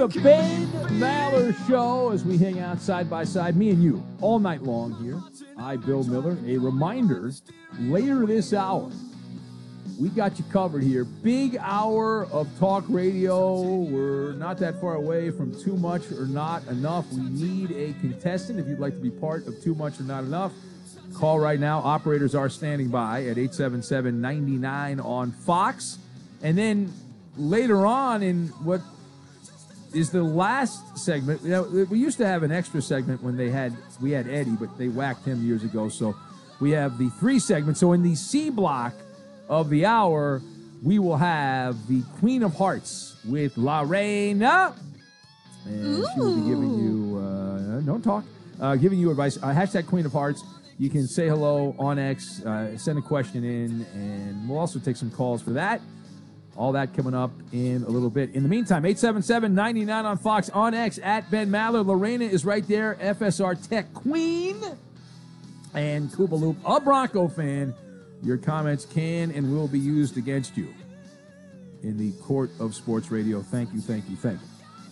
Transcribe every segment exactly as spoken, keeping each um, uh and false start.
the Ben Maller Show as we hang out side by side, me and you, all night long here. I, Bill Miller. A reminder, later this hour, we got you covered here. Big hour of talk radio. We're not that far away from Too Much or Not Enough. We need a contestant. If you'd like to be part of Too Much or Not Enough, call right now. Operators are standing by at eight seven seven, nine nine on Fox. And then later on in what is the last segment, you know, we used to have an extra segment when they had, we had Eddie, but they whacked him years ago. So we have the three segments. So in the C block of the hour, we will have the Queen of Hearts with Lorena. And Ooh. She will be giving you, uh, don't talk, uh, giving you advice. Uh, hashtag Queen of Hearts. You can say hello on X, uh, send a question in, and we'll also take some calls for that. All that coming up in a little bit. In the meantime, eight seven seven, nine nine on Fox, on X, at Ben Maller. Lorena is right there, F S R Tech Queen. And Koopa Loop, a Bronco fan. Your comments can and will be used against you in the court of sports radio. Thank you, thank you, thank you.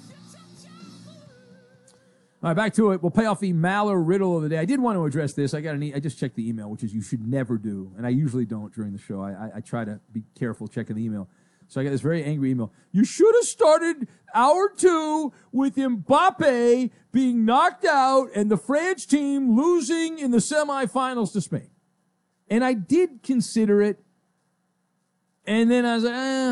All right, back to it. We'll pay off the Maller riddle of the day. I did want to address this. I got an e- I just checked the email, which is you should never do, and I usually don't during the show. I, I, I try to be careful checking the email. So I got this very angry email. You should have started hour two with Mbappe being knocked out and the France team losing in the semifinals to Spain. And I did consider it, and then I was like, eh,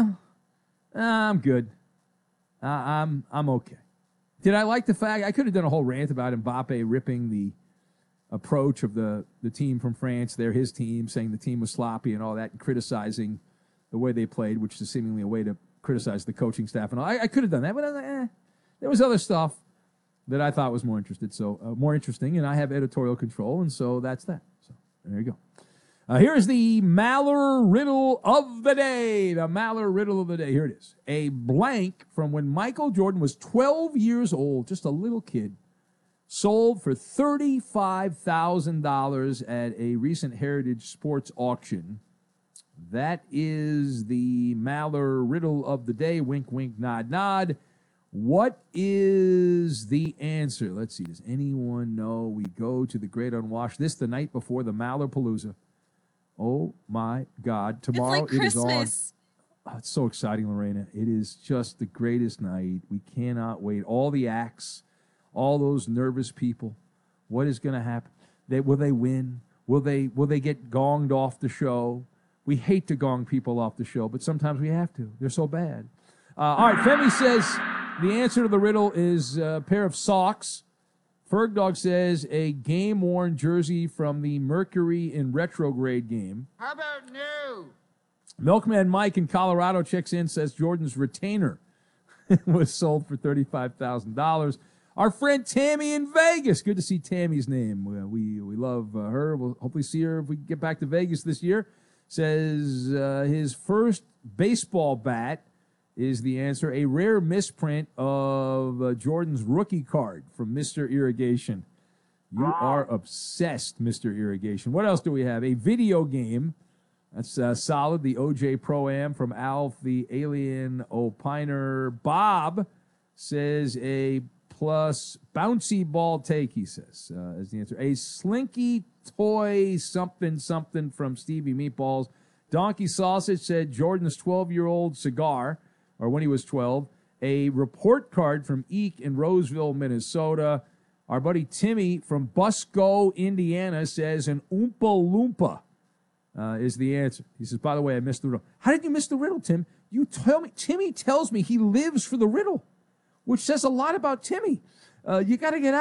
I'm good. Uh, I'm I'm okay. Did I like the fact I could have done a whole rant about Mbappe ripping the approach of the, the team from France? They're his team, saying the team was sloppy and all that, and criticizing the way they played, which is seemingly a way to criticize the coaching staff. And all. I, I could have done that, but I was like, eh. There was other stuff that I thought was more interested, so uh, more interesting, and I have editorial control, and so that's that. So there you go. Uh, here's the Maller riddle of the day. The Maller riddle of the day. Here it is. A blank from when Michael Jordan was twelve years old, just a little kid, sold for thirty-five thousand dollars at a recent Heritage Sports auction. That is the Maller riddle of the day. Wink, wink, nod, nod. What is the answer? Let's see. Does anyone know? We go to the Great Unwashed. This the night before the Maller Palooza. Oh, my God. Tomorrow it's like it is on. Oh, it's so exciting, Lorena. It is just the greatest night. We cannot wait. All the acts, all those nervous people. What is going to happen? They, will they win? Will they, will they get gonged off the show? We hate to gong people off the show, but sometimes we have to. They're so bad. Uh, all right, Femi says the answer to the riddle is a pair of socks. Ferg Dog says a game-worn jersey from the Mercury in retrograde game. How about new? Milkman Mike in Colorado checks in, says Jordan's retainer was sold for thirty-five thousand dollars. Our friend Tammy in Vegas. Good to see Tammy's name. We we love uh, her. We'll hopefully see her if we get back to Vegas this year. Says uh, his first baseball bat is the answer. A rare misprint of uh, Jordan's rookie card from Mister Irrigation. You are obsessed, Mister Irrigation. What else do we have? A video game. That's uh, solid. The O J Pro-Am from Alf, the Alien Opiner. Bob says a plus bouncy ball take, he says, uh, is the answer. A slinky toy something something from Stevie Meatballs. Donkey Sausage said Jordan's twelve-year-old cigar, or when he was twelve. A report card from Eek in Roseville, Minnesota. Our buddy Timmy from Busco, Indiana says an Oompa Loompa uh, is the answer. He says, by the way, I missed the riddle. How did you miss the riddle, Tim? You tell me. Timmy tells me he lives for the riddle, which says a lot about Timmy. Uh, you got to get out.